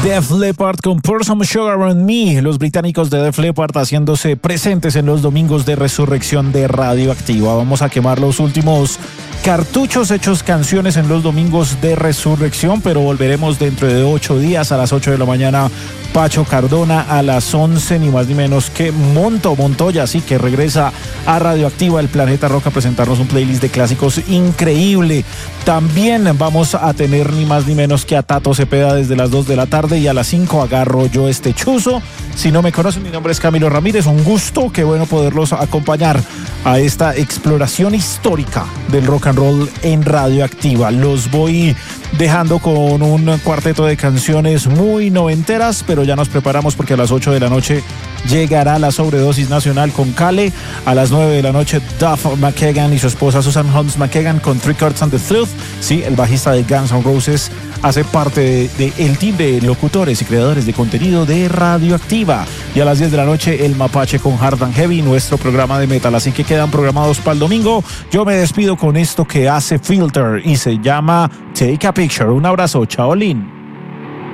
Def Leppard con Pour Some Sugar on Me. Los británicos de Def Leppard haciéndose presentes en los domingos de resurrección de Radioactiva. Vamos a quemar los últimos cartuchos hechos canciones en los domingos de resurrección, pero volveremos dentro de 8 días a las 8 de la mañana. Pacho Cardona a las 11, ni más ni menos que Montoya, sí, que regresa a Radioactiva, el Planeta Rock, a presentarnos un playlist de clásicos increíble. También vamos a tener ni más ni menos que a Tato Cepeda desde las 2 de la tarde, y a las 5 agarro yo este chuzo. Si no me conocen, mi nombre es Camilo Ramírez, un gusto, qué bueno poderlos acompañar a esta exploración histórica del rock and roll en Radioactiva. Los voy dejando con un cuarteto de canciones muy noventeras, pero ya nos preparamos porque a las 8 de la noche llegará la sobredosis nacional con Kale. A las 9 de la noche, Duff McKagan y su esposa Susan Holmes McKagan con Three Chords and the Truth. Sí, el bajista de Guns N' Roses hace parte del team de locutores y creadores de contenido de Radioactiva. Y a las 10 de la noche, el Mapache con Hard and Heavy, nuestro programa de metal. Así que quedan programados para el domingo. Yo me despido con esto que hace Filter y se llama Take a Picture. Un abrazo, chaolín.